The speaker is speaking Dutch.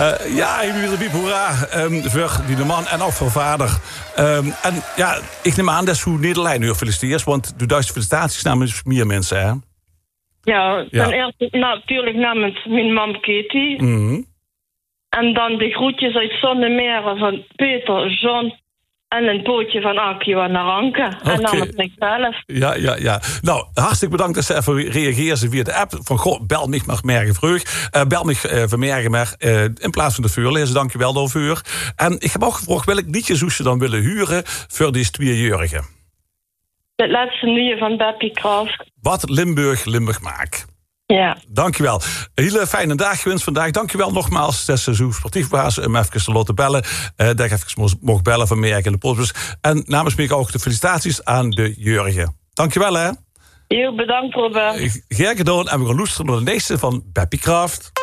Ja, hoera. Voor die man en ook voor vader. En ja, ik neem aan dat hoe Nederland nu feliciteert. Want doe duizend felicitaties namens meer mensen, hè? Ja, ten eerste natuurlijk namens mijn mam Katie. Mhm. En dan de groetjes uit Zonnemeren van Peter, John en een pootje van Akio en Aranke. Okay. En namens zichzelf. Ja. Nou, hartstikke bedankt dat ze even reageren via de app. Van, goh, bel mich maar merken vreug. Bel mich vermerken maar in plaats van de vuurlezen. Dankjewel daarvoor. En ik heb ook gevraagd welk liedje zou ze dan willen huren voor deze 2-jarige. Het laatste nieuwe van Beppie Kraft. Wat Limburg maakt. Ja. Dankjewel. Een hele fijne dag gewenst vandaag. Dankjewel nogmaals dat ze zo sportief was om even te laten bellen. Dat ik even mocht bellen van Merk in de postbus. En namens mij ook de felicitaties aan de jurgen. Dankjewel, hè. Heel bedankt, Robert. Graag gedaan. En we gaan luisteren naar de nächste van Beppie Kraft.